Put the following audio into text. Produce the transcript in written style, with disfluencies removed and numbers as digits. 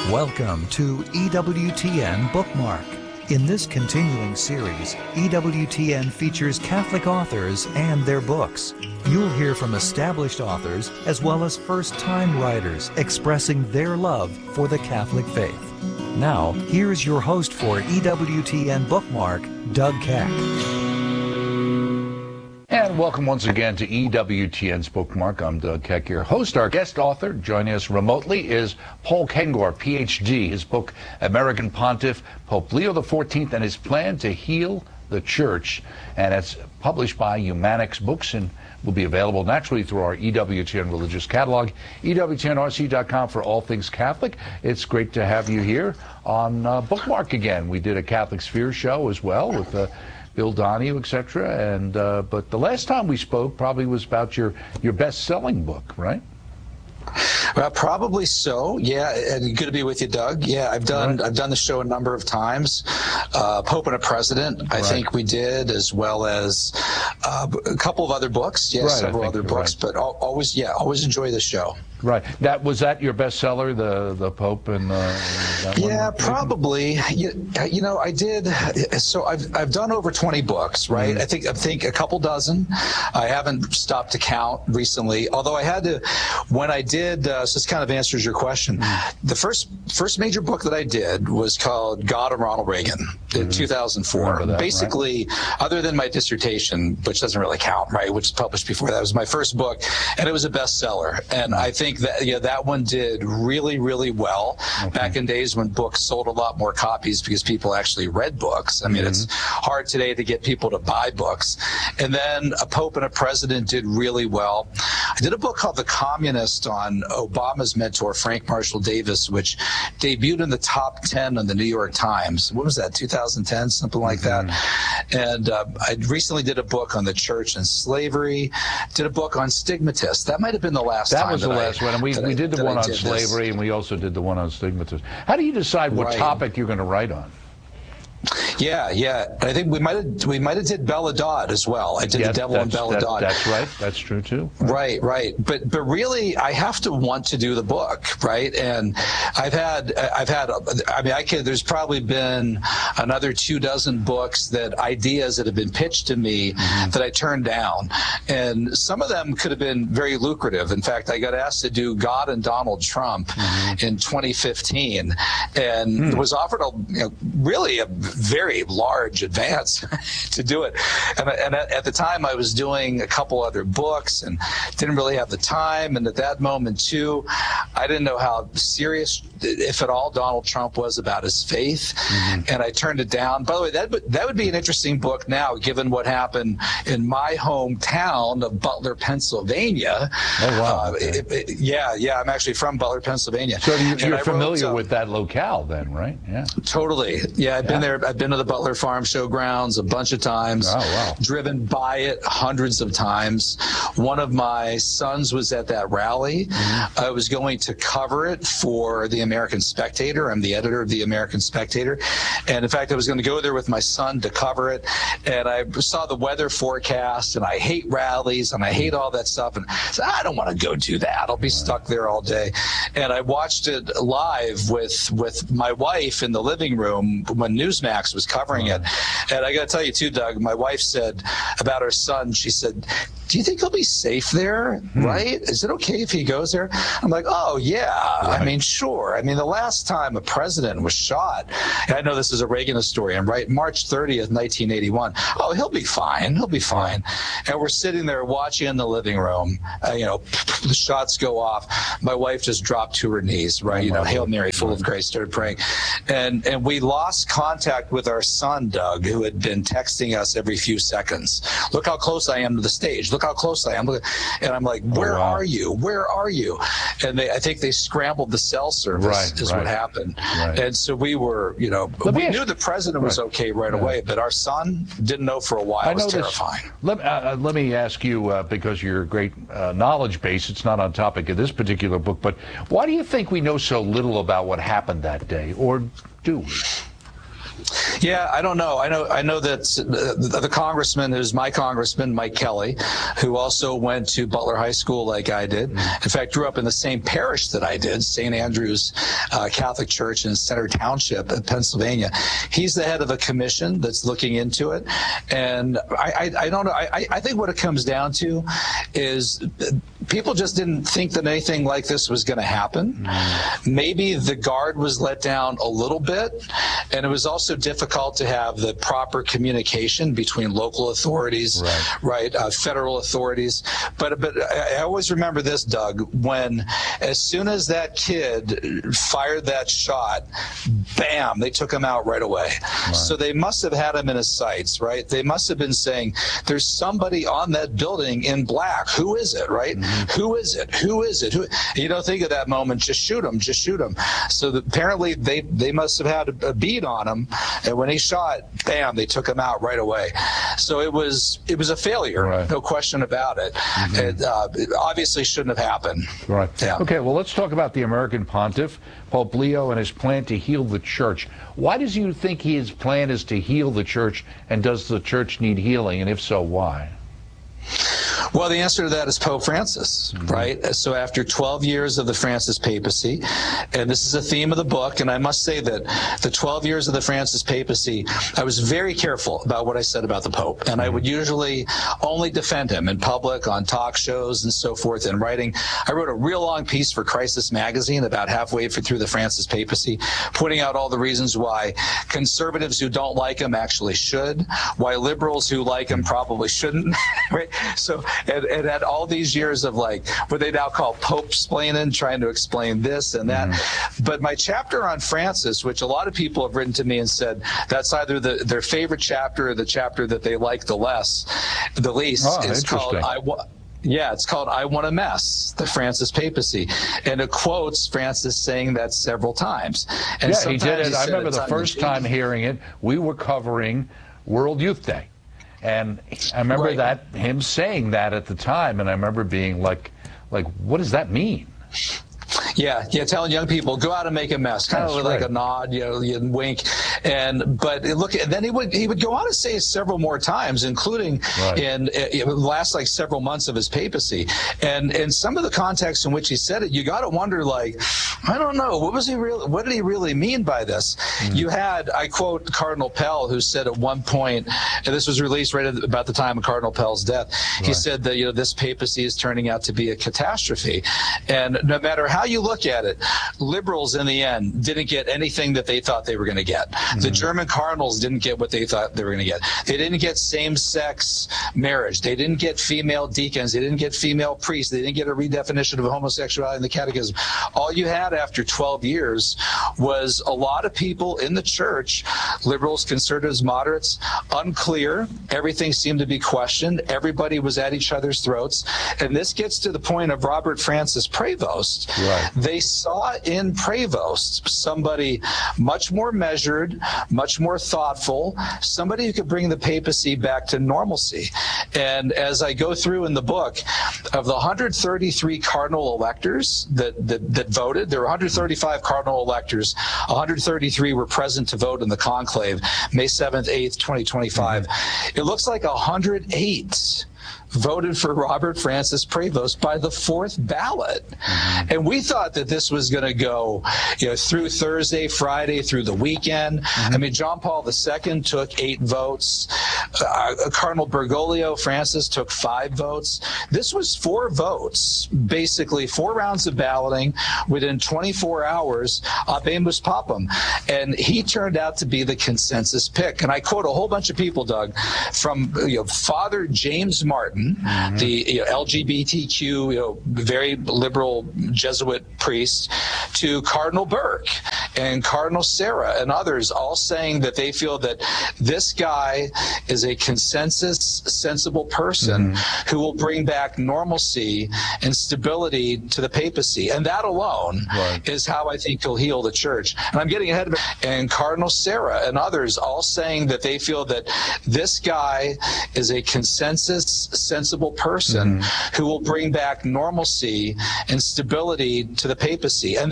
Welcome to EWTN Bookmark. In this continuing series, EWTN features Catholic authors and their books. You'll hear from established authors as well as first-time writers expressing their love for the Catholic faith. Now, here's your host for EWTN Bookmark, Doug Keck. And welcome once again to EWTN's Bookmark. I'm Doug Keck, your host. Our guest author joining us remotely is Paul Kengor, Ph.D. His book, American Pontiff, Pope Leo XIV and His Plan to Heal the Church. And it's published by Humanix Books and will be available naturally through our EWTN religious catalog, EWTNRC.com for all things Catholic. It's great to have you here on Bookmark again. We did a Catholic Sphere show as well with Bill Donahue, etc. And but the last time we spoke probably was about your best-selling book, right? Well, probably so. Yeah, and good to be with you, Doug. Yeah, I've done the show a number of times. Pope and a President, I think we did, as well as a couple of other books. Yes, several other books. But always enjoy the show. Right. Was that your bestseller, the Pope and that one? Yeah, probably. You know, I did. So I've done over 20 books, right? Mm-hmm. I think a couple dozen. I haven't stopped to count recently. Although I had to, when I did. So this kind of answers your question. The first major book that I did was called God of Ronald Reagan in 2004. Basically, other than my dissertation, which doesn't really count, right? Which was published before that, was my first book, and it was a bestseller. And I think that that one did really, really well. Back in days when books sold a lot more copies because people actually read books. I mean, it's hard today to get people to buy books. And then A Pope and a President did really well. I did a book called The Communist on Obama's mentor, Frank Marshall Davis, which debuted in the top 10 on the New York Times. What was that, 2010, something like that? And I recently did a book on the church and slavery, did a book on stigmatists. That might have been the last time. That was the last one, and we did the one on slavery, and we also did the one on stigmatists. How do you decide what topic you're going to write on? Yeah. I think we might have did Bella Dodd as well. I did The Devil and Bella Dodd. That's right. That's true too. Right. But really, I have to want to do the book, right? And there's probably been another 24 books ideas that have been pitched to me that I turned down, and some of them could have been very lucrative. In fact, I got asked to do God and Donald Trump in 2015, and was offered really a very large advance to do it. And at the time, I was doing a couple other books and didn't really have the time. And at that moment, too, I didn't know how serious, if at all, Donald Trump was about his faith. And I turned it down. By the way, that would be an interesting book now, given what happened in my hometown of Butler, Pennsylvania. Oh, wow. Yeah, I'm actually from Butler, Pennsylvania. So you're familiar with that locale then, right? Yeah. Totally. Yeah, I've been there. I've been to the Butler Farm Showgrounds a bunch of times. Oh, wow. Driven by it hundreds of times. One of my sons was at that rally. I was going to cover it for the American Spectator. I'm the editor of the American Spectator. And in fact, I was going to go there with my son to cover it. And I saw the weather forecast, and I hate rallies, and I hate all that stuff. And I said, I don't want to go do that. I'll be stuck there all day. And I watched it live with my wife in the living room when Newsmax was covering it. And I got to tell you too, Doug, my wife said about her son, she said, do you think he'll be safe there? Right? Is it okay if he goes there? I'm like, oh, yeah. Right. I mean, sure. I mean, the last time a president was shot, I know this is a Reagan historian, right? March 30th, 1981. Oh, he'll be fine. He'll be fine. And we're sitting there watching in the living room. The shots go off. My wife just dropped to her knees, right? Hail Mary, full of grace, started praying. And we lost contact with our son, Doug, who had been texting us every few seconds. Look how close I am to the stage. Look how close I am. And I'm like, where are you? Where are you? And I think they scrambled the cell service is what happened. Right. And so we were, we knew the president was okay right away, but our son didn't know for a while. It was terrifying. Let me ask you, because you're a great knowledge base, it's not on topic of this particular book, but why do you think we know so little about what happened that day, or do we? Yeah, I don't know. I know that the congressman who's my congressman, Mike Kelly, who also went to Butler High School like I did. In fact, grew up in the same parish that I did, St. Andrew's Catholic Church in Center Township, Pennsylvania. He's the head of a commission that's looking into it. And I don't know. I think what it comes down to is people just didn't think that anything like this was going to happen. Maybe the guard was let down a little bit, and it was also difficult to have the proper communication between local authorities, federal authorities. But I always remember this, Doug, when as soon as that kid fired that shot, bam, they took him out right away. So they must have had him in his sights, right? They must have been saying, there's somebody on that building in black. Who is it, right? Who is it? Who is it? You don't think of that moment, just shoot him, just shoot him. So apparently they must have had a bead on him, and when he shot, bam, they took him out right away. So it was a failure, no question about it. It obviously shouldn't have happened. Right. Yeah. Okay, well, let's talk about the American Pontiff, Pope Leo, and his plan to heal the church. Why does you think his plan is to heal the church, and does the church need healing, and if so, why? Well, the answer to that is Pope Francis, right? So after 12 years of the Francis papacy, and this is a theme of the book, and I must say that the 12 years of the Francis papacy, I was very careful about what I said about the Pope, and I would usually only defend him in public, on talk shows and so forth, and writing. I wrote a real long piece for Crisis Magazine about halfway through the Francis papacy, pointing out all the reasons why conservatives who don't like him actually should, why liberals who like him probably shouldn't, right? So, and had all these years of like what they now call Pope-splaining, trying to explain this and that. But my chapter on Francis, which a lot of people have written to me and said that's either their favorite chapter or the chapter that they like the least, is called it's called I Want a Mess, the Francis papacy. And it quotes Francis saying that several times. And yeah, he did it. I remember the first time hearing it, we were covering World Youth Day. And I remember him saying that at the time, and I remember being like, what does that mean? Yeah, telling young people, go out and make a mess, kind of like a nod, and wink. But then he would go on to say it several more times, including in the last like several months of his papacy. And in some of the context in which he said it, you got to wonder, like, I don't know, what did he really mean by this? You had, I quote Cardinal Pell, who said at one point, and this was released right at about the time of Cardinal Pell's death, he said that this papacy is turning out to be a catastrophe. And no matter how you look at it, liberals in the end didn't get anything that they thought they were going to get. The German cardinals didn't get what they thought they were going to get. They didn't get same-sex marriage. They didn't get female deacons. They didn't get female priests. They didn't get a redefinition of homosexuality in the catechism. All you had after 12 years was a lot of people in the church, liberals, conservatives, moderates, unclear. Everything seemed to be questioned. Everybody was at each other's throats. And this gets to the point of Robert Francis Prevost. They saw in Prevost somebody much more measured, much more thoughtful, somebody who could bring the papacy back to normalcy. And as I go through in the book, of the 133 cardinal electors that voted, there were 135 cardinal electors, 133 were present to vote in the conclave, May 7th, 8th, 2025. It looks like 108 voted for Robert Francis Prevost by the fourth ballot. And we thought that this was going to go through Thursday, Friday, through the weekend. I mean, John Paul II took 8 votes. Cardinal Bergoglio Francis took 5 votes. This was 4 votes, basically 4 rounds of balloting within 24 hours, Habemus Papam. And he turned out to be the consensus pick. And I quote a whole bunch of people, Doug, from Father James Martin, the LGBTQ, very liberal Jesuit priest, to Cardinal Burke and Cardinal Sarah and others, all saying that they feel that this guy is a consensus, sensible person who will bring back normalcy and stability to the papacy. And that alone is how I think he'll heal the church. And I'm getting ahead of it. And Cardinal Sarah and others all saying that they feel that this guy is a consensus, sensible person who will bring back normalcy and stability to the papacy. And